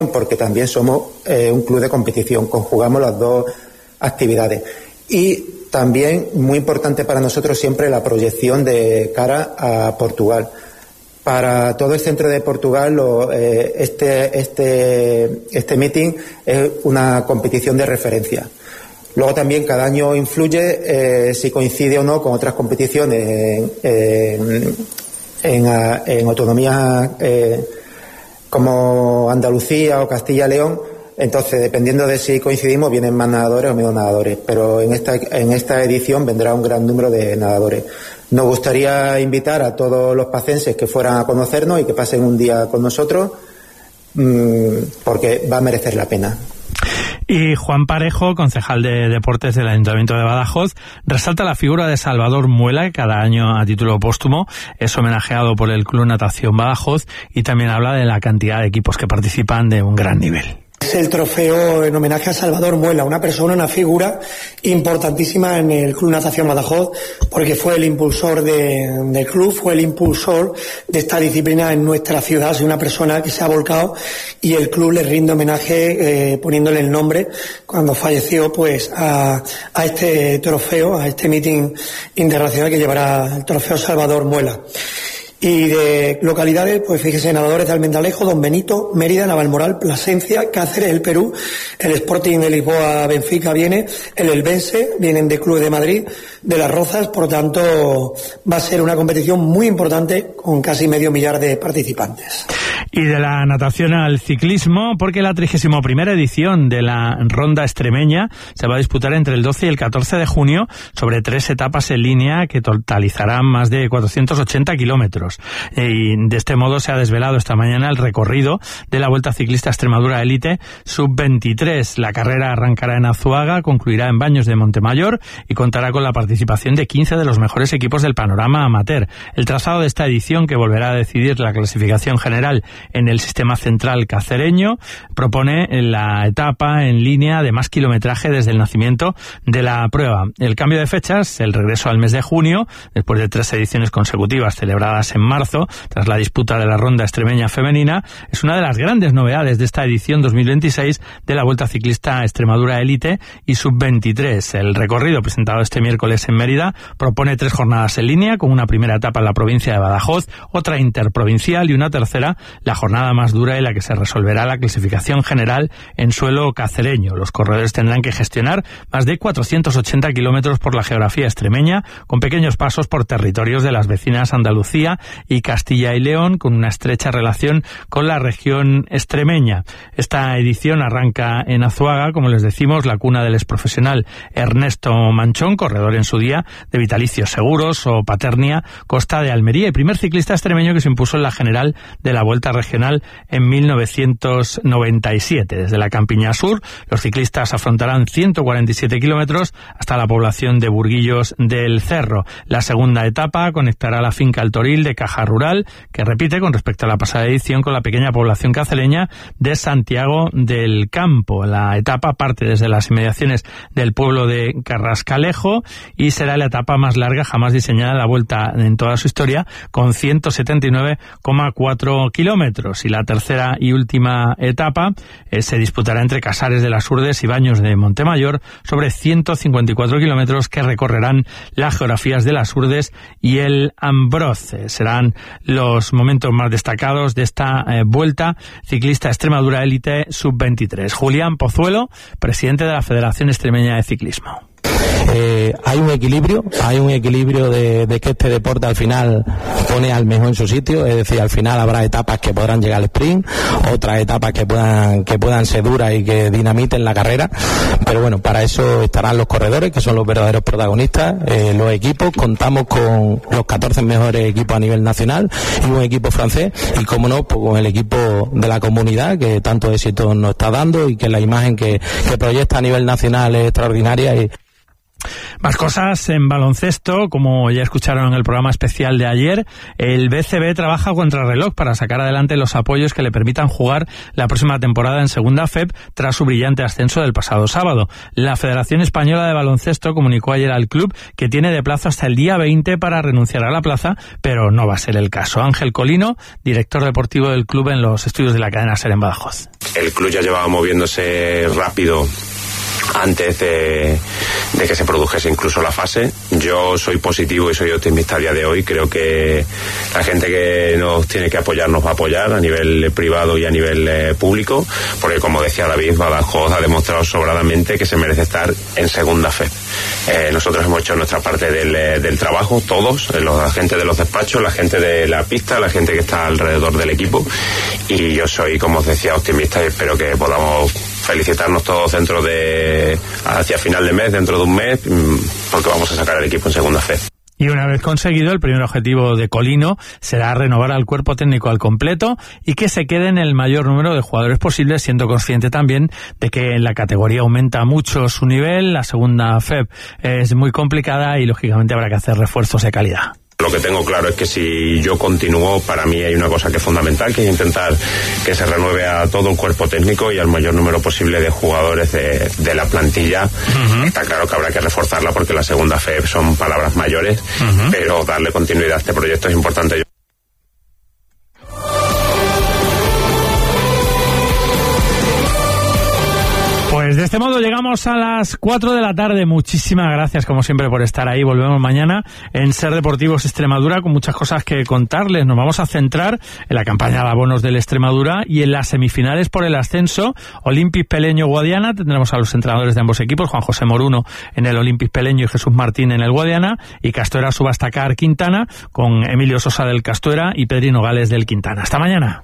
porque también somos un club de competición, conjugamos las dos actividades. Y también muy importante para nosotros siempre la proyección de cara a Portugal. Para todo el centro de Portugal este meeting es una competición de referencia. Luego también cada año influye si coincide o no con otras competiciones en autonomías como Andalucía o Castilla y León. Entonces, dependiendo de si coincidimos, vienen más nadadores o menos nadadores, pero en esta edición vendrá un gran número de nadadores. Nos gustaría invitar a todos los pacenses que fueran a conocernos y que pasen un día con nosotros, porque va a merecer la pena. Y Juan Parejo, concejal de Deportes del Ayuntamiento de Badajoz, resalta la figura de Salvador Muela, que cada año a título póstumo es homenajeado por el Club Natación Badajoz, y también habla de la cantidad de equipos que participan de un gran nivel. Es el trofeo en homenaje a Salvador Muela, una persona, una figura importantísima en el Club Natación Badajoz, porque fue el impulsor del club, fue el impulsor de esta disciplina en nuestra ciudad. Es una persona que se ha volcado y el club le rinde homenaje poniéndole el nombre cuando falleció pues a este trofeo, a este meeting internacional que llevará el trofeo Salvador Muela. Y de localidades, pues fíjese, nadadores de Almendalejo, Don Benito, Mérida, Navalmoral, Plasencia, Cáceres, el Perú, el Sporting de Lisboa, Benfica viene, el Elbense, vienen de Club de Madrid, de Las Rozas, por tanto va a ser una competición muy importante con casi medio millar de participantes. Y de la natación al ciclismo, porque la 31ª edición de la Ronda Extremeña se va a disputar entre el 12 y el 14 de junio sobre 3 etapas en línea que totalizarán más de 480 kilómetros. Y de este modo se ha desvelado esta mañana el recorrido de la Vuelta Ciclista Extremadura Elite Sub-23. La carrera arrancará en Azuaga, concluirá en Baños de Montemayor y contará con la participación de 15 de los mejores equipos del panorama amateur. El trazado de esta edición, que volverá a decidir la clasificación general en el sistema central cacereño, propone la etapa en línea de más kilometraje desde el nacimiento de la prueba. El cambio de fechas, el regreso al mes de junio, después de 3 ediciones consecutivas celebradas en marzo, tras la disputa de la Ronda Extremeña femenina, es una de las grandes novedades de esta edición 2026 de la Vuelta Ciclista Extremadura Elite y Sub-23. El recorrido presentado este miércoles en Mérida propone 3 jornadas en línea, con una primera etapa en la provincia de Badajoz, otra interprovincial y una tercera, la jornada más dura en la que se resolverá la clasificación general en suelo cacereño. Los corredores tendrán que gestionar más de 480 kilómetros por la geografía extremeña, con pequeños pasos por territorios de las vecinas Andalucía y Castilla y León, con una estrecha relación con la región extremeña. Esta edición arranca en Azuaga, como les decimos, la cuna del exprofesional Ernesto Manchón, corredor en su día de Vitalicios Seguros, o Paternia, Costa de Almería, y primer ciclista extremeño que se impuso en la general de la Vuelta Regional en 1997. Desde la Campiña Sur, los ciclistas afrontarán 147 kilómetros hasta la población de Burguillos del Cerro. La segunda etapa conectará la finca El Toril de Caja Rural, que repite con respecto a la pasada edición, con la pequeña población cacereña de Santiago del Campo. La etapa parte desde las inmediaciones del pueblo de Carrascalejo y será la etapa más larga jamás diseñada en la Vuelta en toda su historia, con 179,4 kilómetros. Y la tercera y última etapa se disputará entre Casares de las Urdes y Baños de Montemayor, sobre 154 kilómetros que recorrerán las geografías de las Urdes y el Ambroce. Serán los momentos más destacados de esta Vuelta Ciclista Extremadura Elite Sub-23. Julián Pozuelo, presidente de la Federación Extremeña de Ciclismo. Hay un equilibrio de que este deporte al final pone al mejor en su sitio, es decir, al final habrá etapas que podrán llegar al sprint, otras etapas que puedan ser duras y que dinamiten la carrera, pero bueno, para eso estarán los corredores, que son los verdaderos protagonistas, los equipos. Contamos con los 14 mejores equipos a nivel nacional y un equipo francés, y como no, pues con el equipo de la comunidad, que tanto éxito nos está dando y que la imagen que proyecta a nivel nacional es extraordinaria. Más cosas en baloncesto, como ya escucharon en el programa especial de ayer, el BCB trabaja contra reloj para sacar adelante los apoyos que le permitan jugar la próxima temporada en segunda FEP tras su brillante ascenso del pasado sábado. La Federación Española de Baloncesto comunicó ayer al club que tiene de plazo hasta el día 20 para renunciar a la plaza, pero no va a ser el caso. Ángel Colino, director deportivo del club en los estudios de la cadena SER en Badajoz. El club ya llevaba moviéndose rápido antes de que se produjese incluso la fase. Yo soy positivo y soy optimista a día de hoy. Creo que la gente que nos tiene que apoyar nos va a apoyar a nivel privado y a nivel público, porque como decía David, Badajoz ha demostrado sobradamente que se merece estar en segunda FEP. Nosotros hemos hecho nuestra parte del trabajo, todos, la gente de los despachos, la gente de la pista, la gente que está alrededor del equipo, y yo soy, como os decía, optimista y espero que podamos felicitarnos todos hacia final de mes, dentro de un mes, porque vamos a sacar al equipo en segunda FEP. Y una vez conseguido, el primer objetivo de Colino será renovar al cuerpo técnico al completo y que se queden el mayor número de jugadores posibles, siendo consciente también de que en la categoría aumenta mucho su nivel, la segunda FEP es muy complicada y lógicamente habrá que hacer refuerzos de calidad. Lo que tengo claro es que si yo continúo, para mí hay una cosa que es fundamental, que es intentar que se renueve a todo el cuerpo técnico y al mayor número posible de jugadores de la plantilla. Está claro que habrá que reforzarla porque la segunda FEP son palabras mayores, pero darle continuidad a este proyecto es importante. Pues de este modo llegamos a las 4 de la tarde. Muchísimas gracias, como siempre, por estar ahí. Volvemos mañana en Ser Deportivos Extremadura con muchas cosas que contarles. Nos vamos a centrar en la campaña de abonos del Extremadura y en las semifinales por el ascenso. Olympic Peleño-Guadiana. Tendremos a los entrenadores de ambos equipos, Juan José Moruno en el Olympic Peleño y Jesús Martín en el Guadiana, y Castuera Subastacar Quintana con Emilio Sosa del Castuera y Pedrino Gales del Quintana. Hasta mañana.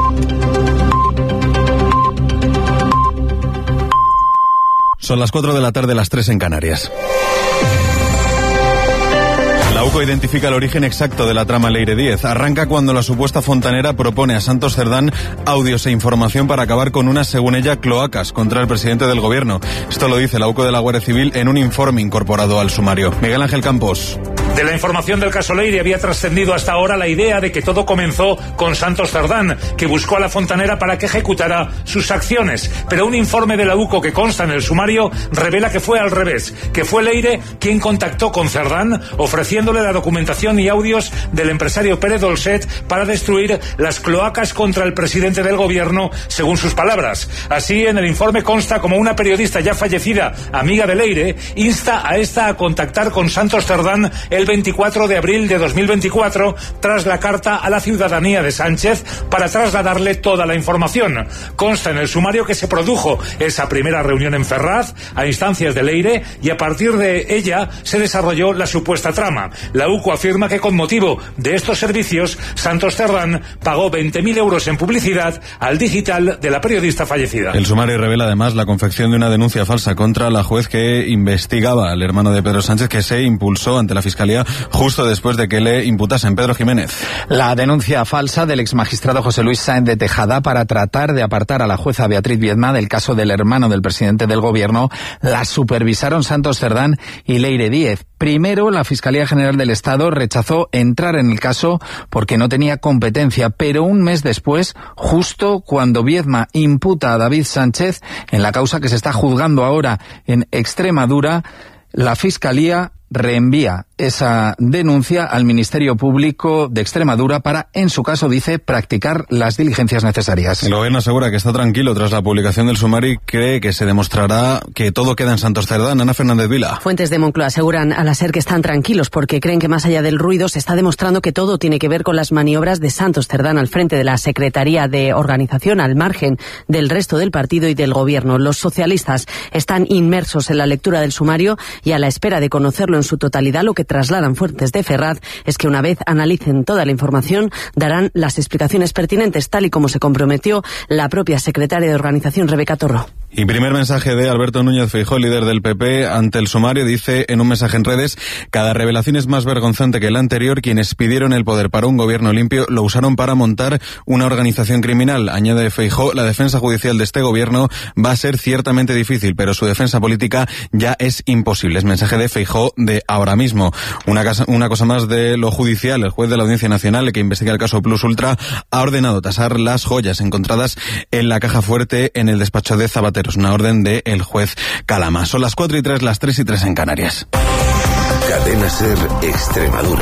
Son las 4 de la tarde, las 3 en Canarias. La UCO identifica el origen exacto de la trama Leire 10. Arranca cuando la supuesta fontanera propone a Santos Cerdán audios e información para acabar con unas, según ella, cloacas contra el presidente del gobierno. Esto lo dice la UCO de la Guardia Civil en un informe incorporado al sumario. Miguel Ángel Campos. De la información del caso Leire había trascendido hasta ahora la idea de que todo comenzó con Santos Cerdán, que buscó a la fontanera para que ejecutara sus acciones. Pero un informe de la UCO que consta en el sumario revela que fue al revés, que fue Leire quien contactó con Cerdán ofreciéndole la documentación y audios del empresario Pérez Dolcet para destruir las cloacas contra el presidente del gobierno, según sus palabras. Así, en el informe consta como una periodista ya fallecida, amiga de Leire, insta a esta a contactar con Santos Cerdán el 24 de abril de 2024 tras la carta a la ciudadanía de Sánchez para trasladarle toda la información. Consta en el sumario que se produjo esa primera reunión en Ferraz a instancias de Leire y a partir de ella se desarrolló la supuesta trama. La UCO afirma que con motivo de estos servicios Santos Cerdán pagó 20.000 euros en publicidad al digital de la periodista fallecida. El sumario revela además la confección de una denuncia falsa contra la juez que investigaba al hermano de Pedro Sánchez, que se impulsó ante la Fiscalía justo después de que le imputasen. Pedro Jiménez. La denuncia falsa del exmagistrado José Luis Sáenz de Tejada para tratar de apartar a la jueza Beatriz Viedma del caso del hermano del presidente del gobierno la supervisaron Santos Cerdán y Leire 10. Primero, la Fiscalía General del Estado rechazó entrar en el caso porque no tenía competencia, pero un mes después, justo cuando Viedma imputa a David Sánchez en la causa que se está juzgando ahora en Extremadura, la Fiscalía reenvía esa denuncia al Ministerio Público de Extremadura para, en su caso, dice, practicar las diligencias necesarias. El gobierno asegura que está tranquilo tras la publicación del sumario y cree que se demostrará que todo queda en Santos Cerdán. Ana Fernández Vila. Fuentes de Moncloa aseguran a la SER que están tranquilos porque creen que más allá del ruido se está demostrando que todo tiene que ver con las maniobras de Santos Cerdán al frente de la Secretaría de Organización, al margen del resto del partido y del gobierno. Los socialistas están inmersos en la lectura del sumario y a la espera de conocerlo en su totalidad. Lo que trasladan fuentes de Ferraz es que una vez analicen toda la información darán las explicaciones pertinentes, tal y como se comprometió la propia secretaria de Organización, Rebeca Torró. Y primer mensaje de Alberto Núñez Feijóo, líder del PP, ante el sumario. Dice en un mensaje en redes: cada revelación es más vergonzante que la anterior. Quienes pidieron el poder para un gobierno limpio lo usaron para montar una organización criminal. Añade Feijóo: la defensa judicial de este gobierno va a ser ciertamente difícil, pero su defensa política ya es imposible. Es mensaje de Feijóo de ahora mismo. Una cosa más de lo judicial. El juez de la Audiencia Nacional, el que investiga el caso Plus Ultra, ha ordenado tasar las joyas encontradas en la caja fuerte en el despacho de Zapatero. Es una orden del juez Calama. Son las 4:03, las 3:03 en Canarias. Cadena SER Extremadura.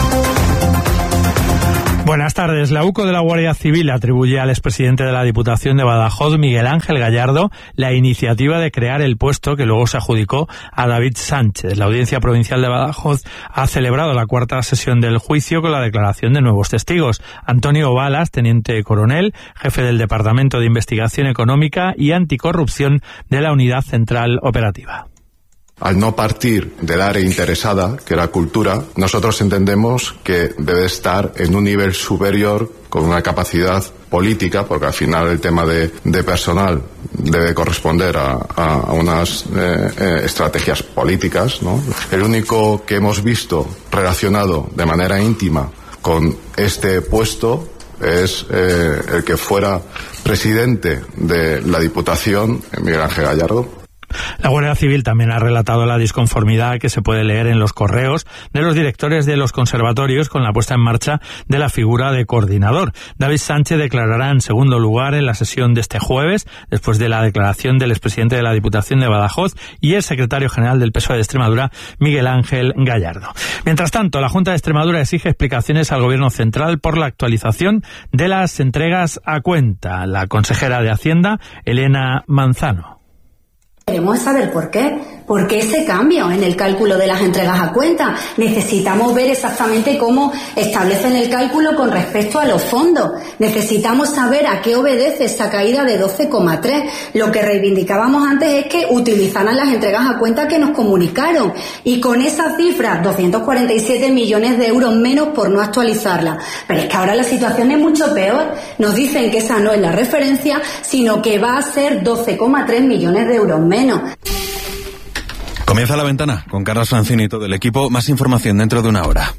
Buenas tardes. La UCO de la Guardia Civil atribuye al expresidente de la Diputación de Badajoz, Miguel Ángel Gallardo, la iniciativa de crear el puesto que luego se adjudicó a David Sánchez. La Audiencia Provincial de Badajoz ha celebrado la cuarta sesión del juicio con la declaración de nuevos testigos. Antonio Balas, teniente coronel, jefe del Departamento de Investigación Económica y Anticorrupción de la Unidad Central Operativa. Al no partir del área interesada, que era cultura, nosotros entendemos que debe estar en un nivel superior con una capacidad política, porque al final el tema de personal debe corresponder a unas estrategias políticas, ¿no? El único que hemos visto relacionado de manera íntima con este puesto es el que fuera presidente de la Diputación, Miguel Ángel Gallardo. La Guardia Civil también ha relatado la disconformidad que se puede leer en los correos de los directores de los conservatorios con la puesta en marcha de la figura de coordinador. David Sánchez declarará en segundo lugar en la sesión de este jueves, después de la declaración del expresidente de la Diputación de Badajoz y el secretario general del PSOE de Extremadura, Miguel Ángel Gallardo. Mientras tanto, la Junta de Extremadura exige explicaciones al Gobierno central por la actualización de las entregas a cuenta. La consejera de Hacienda, Elena Manzano. Queremos saber por qué ese cambio en el cálculo de las entregas a cuenta. Necesitamos ver exactamente cómo establecen el cálculo con respecto a los fondos. Necesitamos saber a qué obedece esa caída de 12,3. Lo que reivindicábamos antes es que utilizaran las entregas a cuenta que nos comunicaron. Y con esa cifra, 247 millones de euros menos por no actualizarla. Pero es que ahora la situación es mucho peor. Nos dicen que esa no es la referencia, sino que va a ser 12,3 millones de euros menos. Comienza La Ventana con Carlos Francini y todo el equipo. Más información dentro de una hora.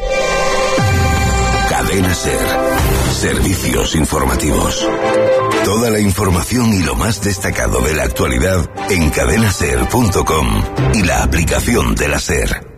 Cadena SER. Servicios informativos. Toda la información y lo más destacado de la actualidad en cadenaser.com y la aplicación de la SER.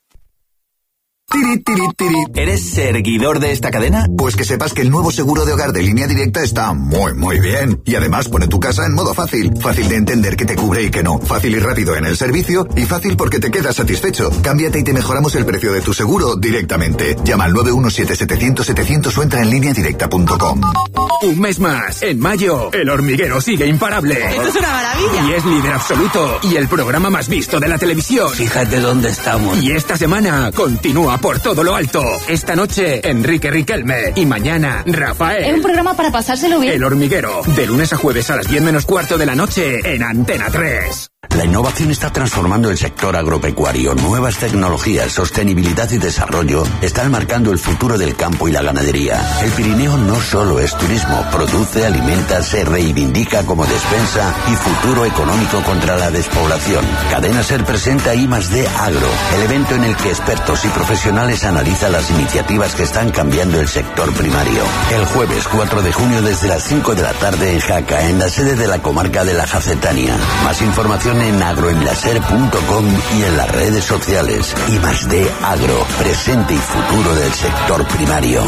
¿Eres seguidor de esta cadena? Pues que sepas que el nuevo seguro de hogar de Línea Directa está muy bien. Y además pone tu casa en modo fácil. Fácil de entender que te cubre y que no. Fácil y rápido en el servicio. Y fácil porque te quedas satisfecho. Cámbiate y te mejoramos el precio de tu seguro directamente. Llama al 917-700-700 o entra en lineadirecta.com. Un mes más. En mayo, El Hormiguero sigue imparable. ¡Esto es una maravilla! Y es líder absoluto. Y el programa más visto de la televisión. Fíjate dónde estamos. Y esta semana continúa por todo lo alto. Esta noche, Enrique Riquelme. Y mañana, Rafael. Es un programa para pasárselo bien. El Hormiguero. De lunes a jueves a las 10 menos cuarto de la noche en Antena 3. La innovación está transformando el sector agropecuario. Nuevas tecnologías, sostenibilidad y desarrollo están marcando el futuro del campo y la ganadería. El Pirineo no solo es turismo, produce, alimenta, se reivindica como despensa y futuro económico contra la despoblación. Cadena SER presenta I+D Agro, el evento en el que expertos y profesionales analizan las iniciativas que están cambiando el sector primario. El jueves 4 de junio desde las 5 de la tarde en Jaca, en la sede de la comarca de la Jacetania. Más información en agroenlaser.com y en las redes sociales. I+D Agro, presente y futuro del sector primario.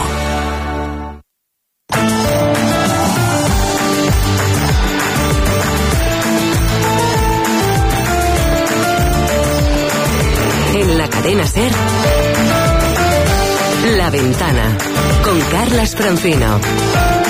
En la cadena SER, La Ventana, con Carlas Francino.